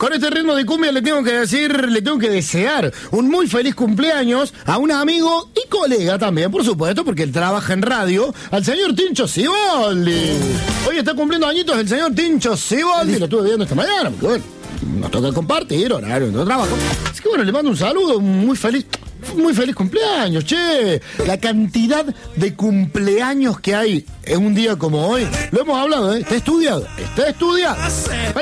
Con este ritmo de cumbia le tengo que desear un muy feliz cumpleaños a un amigo y colega también, por supuesto, porque él trabaja en radio, al señor Tincho Siboldi. Hoy está cumpliendo añitos el señor Tincho Siboldi, lo estuve viendo esta mañana, porque bueno, nos toca compartir horario de trabajo. Así que bueno, le mando un saludo, muy feliz cumpleaños, che. La cantidad de cumpleaños que hay en un día como hoy, lo hemos hablado, está estudiado.